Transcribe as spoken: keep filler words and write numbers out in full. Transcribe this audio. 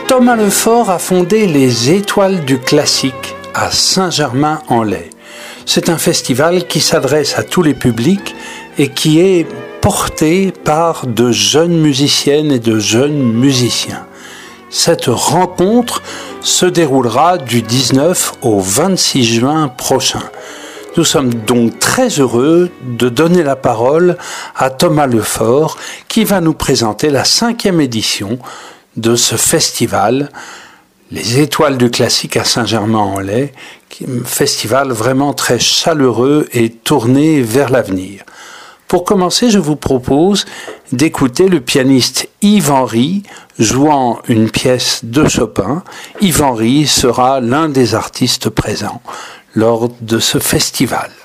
Thomas Lefort a fondé les Étoiles du Classique à Saint-Germain-en-Laye. C'est un festival qui s'adresse à tous les publics et qui est porté par de jeunes musiciennes et de jeunes musiciens. Cette rencontre se déroulera du dix-neuf au vingt-six juin prochain. Nous sommes donc très heureux de donner la parole à Thomas Lefort qui va nous présenter la cinquième édition de ce festival, les Étoiles du Classique à Saint-Germain-en-Laye, un festival vraiment très chaleureux et tourné vers l'avenir. Pour commencer, je vous propose d'écouter le pianiste Yves Henry jouant une pièce de Chopin. Yves Henry sera l'un des artistes présents lors de ce festival.